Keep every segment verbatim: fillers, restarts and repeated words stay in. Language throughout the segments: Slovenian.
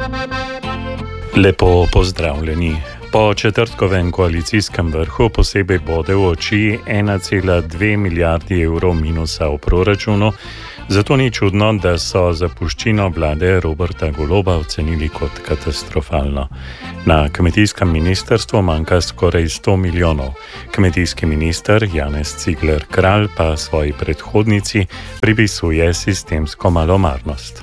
Lepo pozdravljeni. Po četrtkovem koalicijskem vrhu posebej bode v oči ena cela dve milijardi evrov minusa v proračunu, zato ni čudno, da so zapuščino vlade Roberta Goloba ocenili kot katastrofalno. Na kmetijskem ministrstvu manjka skoraj sto milijonov. Kmetijski minister Janez Cigler Kralj pa svoji predhodnici pripisuje sistemsko malomarnost.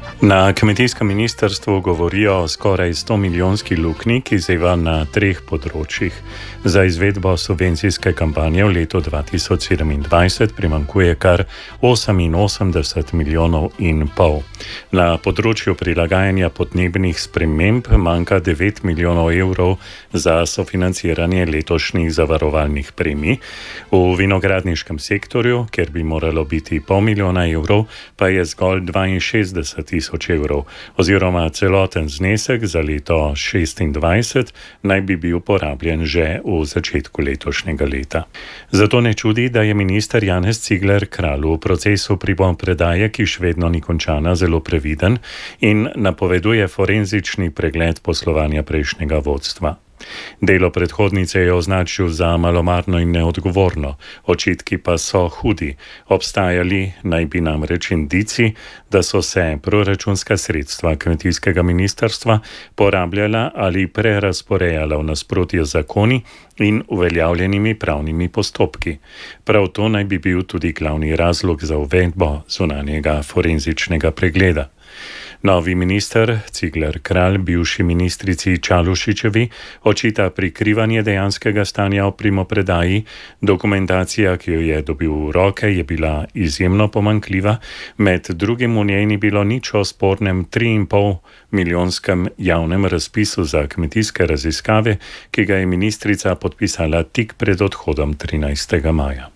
Na kmetijskem ministrstvu govorijo o skoraj sto milijonski luknji, ki zeva na treh področjih. Za izvedbo subvencijske kampanje v letu dva tisoč sedemindvajset primanjkuje kar oseminosemdeset milijonov in pol. Na področju prilagajanja podnebnih sprememb manjka devet milijonov evrov za sofinanciranje letošnjih zavarovalnih premij. V vinogradniškem sektorju, kjer bi moralo biti pol milijona evrov, pa je zgolj dvainšestdeset tisoč evrov, oziroma celoten znesek za leto šestindvajset naj bi bil porabljen že v začetku letošnjega leta. Zato ne čudi, da je minister Janez Cigler Kralj v procesu primopredaje, ki še vedno ni končana, zelo previden in napoveduje forenzični pregled poslovanja prejšnjega vodstva. Delo predhodnice je označil za malomarno in neodgovorno, očitki pa so hudi. Obstajali naj bi namreč indici, da so se proračunska sredstva kmetijskega ministrstva porabljala ali prerasporejala v nasprotju z zakoni in uveljavljenimi pravnimi postopki. Prav to naj bi bil tudi glavni razlog za uvedbo zunanjega forenzičnega pregleda. Novi minister Cigler Kralj bivši ministrici Čalušićevi očita prikrivanje dejanskega stanja o primopredaji. Dokumentacija, ki jo je dobil v roke, je bila izjemno pomanjkljiva. Med drugim v njej ni bilo nič o spornem tri in pol milijonskem javnem razpisu za kmetijske raziskave, ki ga je ministrica podpisala tik pred odhodom trinajstega maja.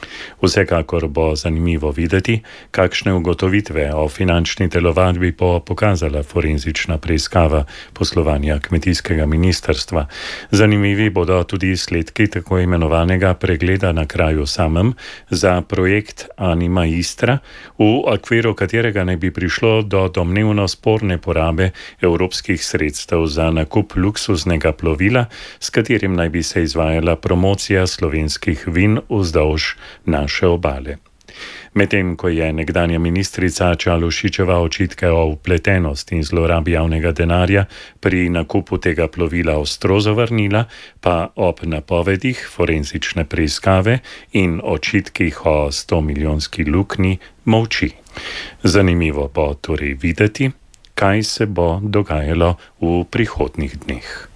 Vsekakor bo zanimivo videti, kakšne ugotovitve o finančni telovadbi bo pokazala forenzična preiskava poslovanja kmetijskega ministrstva. Zanimivi bodo tudi izsledki tako imenovanega pregleda na kraju samem za projekt Anima Istra, v okviru katerega naj bi prišlo do domnevno sporne porabe evropskih sredstev za nakup luksuznega plovila, s katerim naj bi se izvajala promocija slovenskih vin vzdolž naše obale. Medtem ko je nekdanja ministrica Čalušićeva očitke o vpletenosti in zlorabi javnega denarja pri nakupu tega plovila ostro zavrnila, pa ob napovedih forenzične preiskave in očitkih o sto milijonski luknji molči. Zanimivo bo torej videti, kaj se bo dogajalo v prihodnjih dneh.